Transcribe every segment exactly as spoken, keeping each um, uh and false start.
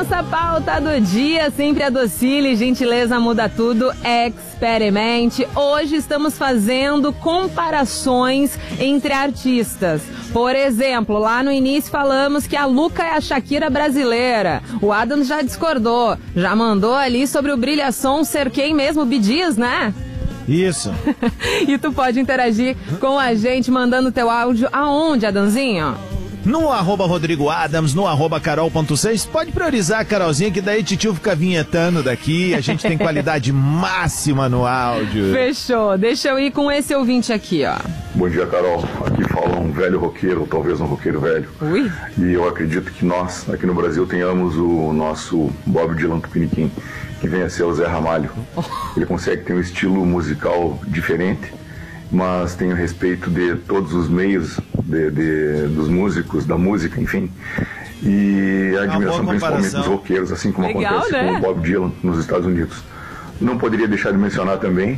nossa pauta do dia, sempre a Docile, gentileza muda tudo, experimente. Hoje estamos fazendo comparações entre artistas. Por exemplo, lá no início falamos que a Luca é a Shakira brasileira. O Adams já discordou, já mandou ali sobre o Brilhação ser quem mesmo, Bee Gees, né? Isso. E tu pode interagir com a gente mandando teu áudio aonde, Adamzinho? No arroba Rodrigo Adams, no arroba Carol ponto seis. Pode priorizar a Carolzinha, que daí Titio fica vinhetando daqui. A gente tem qualidade máxima no áudio. Fechou. Deixa eu ir com esse ouvinte aqui, ó. Bom dia, Carol. Aqui fala um velho roqueiro, ou talvez um roqueiro velho. Ui. E eu acredito que nós, aqui no Brasil, tenhamos o nosso Bob Dylan Tupiniquim, que vem a ser o Zé Ramalho. Oh. Ele consegue ter um estilo musical diferente, mas tem o respeito de todos os meios, de, de, dos músicos, da música, enfim. E a admiração principalmente dos roqueiros, assim como Legal, acontece né? com o Bob Dylan nos Estados Unidos. Não poderia deixar de mencionar também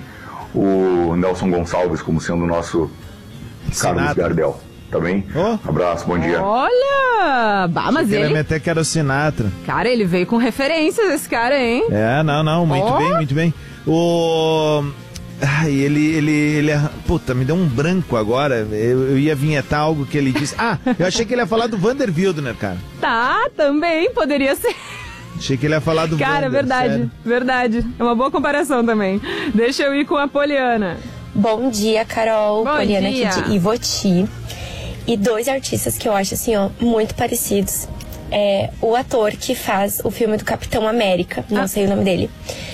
o Nelson Gonçalves como sendo o nosso Sinatra. Carlos Gardel. Tá bem? Oh. Abraço, bom dia. Olha! Bah, mas ele... ele até que era o Sinatra. Cara, ele veio com referências, esse cara, hein? É, não, não, muito oh. bem, muito bem. O... Ai, ele, ele, ele... Puta, me deu um branco agora. Eu, eu ia vinhetar algo que ele disse. Ah, eu achei que ele ia falar do Vander Wildner, cara. Tá, também, poderia ser. Achei que ele ia falar do Cara, Vander, verdade, sério. verdade. É uma boa comparação também. Deixa eu ir com a Poliana. Bom dia, Carol. Bom Poliana dia. aqui de Ivoti. E dois artistas que eu acho, assim, ó, muito parecidos. É o ator que faz o filme do Capitão América, não ah. sei o nome dele,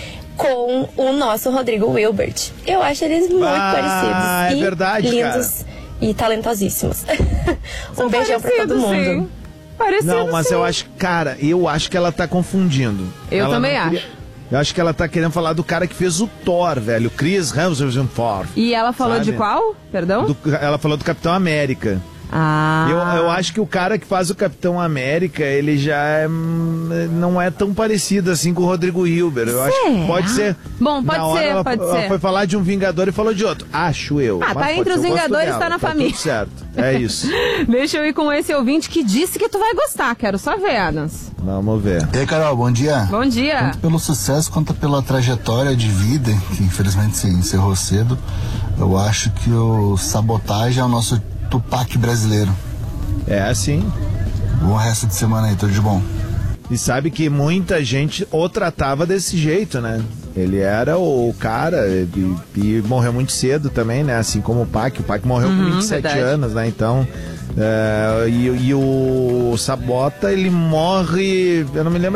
com o nosso Rodrigo Wilbert. Eu acho eles muito ah, parecidos. É e verdade, lindos cara. E talentosíssimos. Um beijão pra todo mundo. Sim. Parecido, não, mas sim. eu acho, cara, eu acho que ela tá confundindo. Eu ela também queria... acho. Eu acho que ela tá querendo falar do cara que fez o Thor, velho, Chris Hemsworth. E ela falou sabe? de qual? Perdão? Do, ela falou do Capitão América. Ah. Eu, eu acho que o cara que faz o Capitão América, ele já é, não é tão parecido assim com o Rodrigo Hilbert. Eu acho que pode ser. Bom, pode na hora ser, ela, pode ela ser. foi falar de um Vingador e falou de outro. Acho eu. Ah, tá entre os Vingadores, tá na tá família. Tudo certo, é isso. Deixa eu ir com esse ouvinte que disse que tu vai gostar. Quero só ver, Adams. Vamos ver. E aí, Carol, bom dia. Bom dia. Tanto pelo sucesso quanto pela trajetória de vida, que infelizmente se encerrou cedo, eu acho que o Sabotagem é o nosso Tupac brasileiro. É assim. Bom resto de semana aí, tudo de bom. E sabe que muita gente o tratava desse jeito, né? Ele era o cara e, e morreu muito cedo também, né? Assim como o Pac. O Pac morreu uhum, com vinte e sete verdade. anos, né? Então, é, e, e o Sabota, ele morre... Eu não me lembro